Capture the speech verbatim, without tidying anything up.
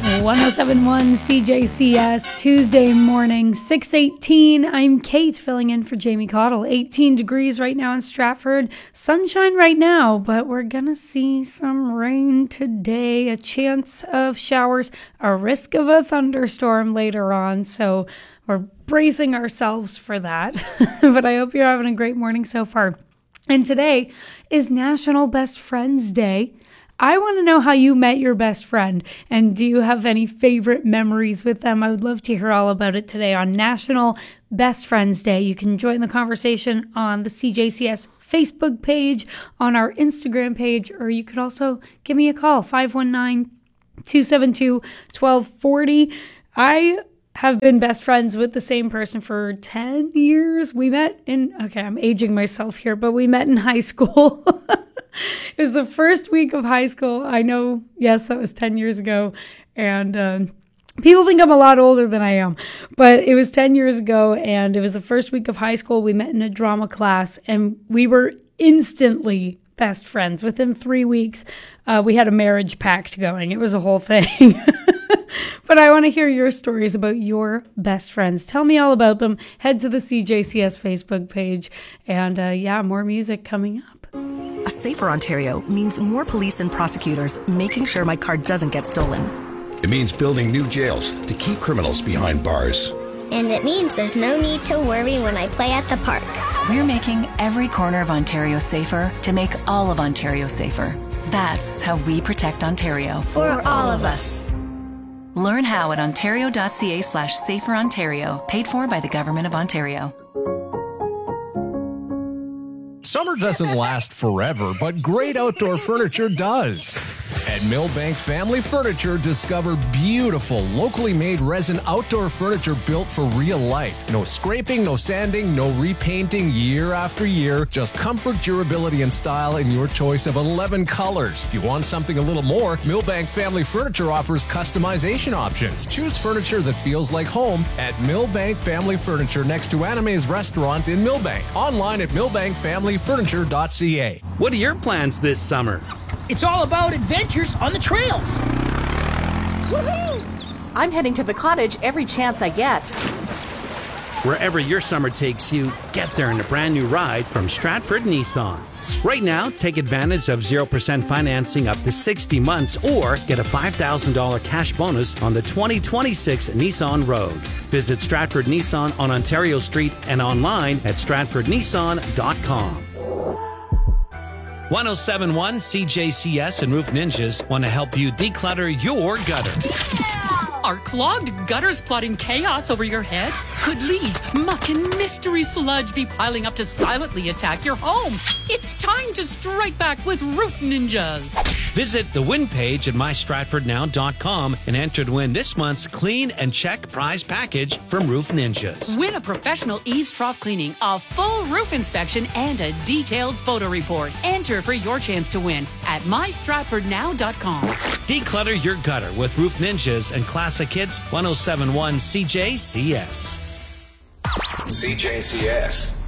one oh seven point one C J C S, Tuesday morning, six eighteen. I'm Kate, filling in for Jamie Cottle. eighteen degrees right now in Stratford. Sunshine right now, but we're gonna see some rain today. A chance of showers, a risk of a thunderstorm later on. So we're bracing ourselves for that. But I hope you're having a great morning so far. And today is National Best Friends Day. I want to know how you met your best friend, and do you have any favorite memories with them? I would love to hear all about it today on National Best Friends Day. You can join the conversation on the C J C S Facebook page, on our Instagram page, or you could also give me a call, five one nine, two seven two, one two four zero. I have been best friends with the same person for ten years. We met in, okay, I'm aging myself here, but we met in high school. It was the first week of high school. I know, yes, that was ten years ago. And um, people think I'm a lot older than I am. But it was ten years ago, and it was the first week of high school. We met in a drama class, and we were instantly best friends. Within three weeks, uh, we had a marriage pact going. It was a whole thing. But I want to hear your stories about your best friends. Tell me all about them. Head to the C J C S Facebook page. And uh, yeah, more music coming up. A safer Ontario means more police and prosecutors making sure my car doesn't get stolen. It means building new jails to keep criminals behind bars. And it means there's no need to worry when I play at the park. We're making every corner of Ontario safer to make all of Ontario safer. That's how we protect Ontario. For, For all of us. Learn how at ontario.ca slash safer Ontario. Paid for by the Government of Ontario. Summer doesn't last forever, but great outdoor furniture does. At Millbank Family Furniture, discover beautiful, locally made resin outdoor furniture built for real life. No scraping, no sanding, no repainting year after year. Just comfort, durability, and style in your choice of eleven colors. If you want something a little more, Millbank Family Furniture offers customization options. Choose furniture that feels like home at Millbank Family Furniture next to Anime's Restaurant in Millbank. Online at millbank family furniture dot c a. What are your plans this summer? It's all about adventures on the trails. Woohoo! I'm heading to the cottage every chance I get. Wherever your summer takes you, get there in a brand new ride from Stratford Nissan. Right now, take advantage of zero percent financing up to sixty months or get a five thousand dollars cash bonus on the twenty twenty-six Nissan Rogue. Visit Stratford Nissan on Ontario Street and online at stratford nissan dot com. one oh seven point one C J C S and Roof Ninjas want to help you declutter your gutter. Are clogged gutters plotting chaos over your head? Could leaves, muck, and mystery sludge be piling up to silently attack your home? It's time to strike back with Roof Ninjas. Visit the win page at my stratford now dot com and enter to win this month's Clean and Check prize package from Roof Ninjas. Win a professional eaves trough cleaning, a full roof inspection, and a detailed photo report. Enter for your chance to win at my stratford now dot com. Declutter your gutter with Roof Ninjas and Classic Hits one oh seven point one C J C S. C J C S.